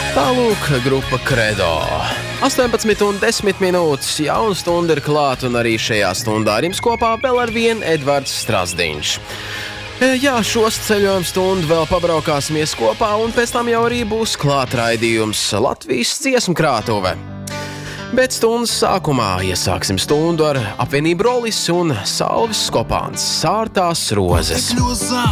Tālūk, grupa Credo. 18:10, jauna stunda ir klāt, un arī šajā stundā ar jums kopā vēl ar vienu Edvards Strasdiņš. Jā, šos ceļojumu stundu vēl pabraukāsimies kopā, un pēc tam jau arī būs klāt raidījums Latvijas dziesmu krātuve. Bet stundas sākumā iesāksim stundu ar apvienību Rolis un Salvis Skopāns Sārtās rozes.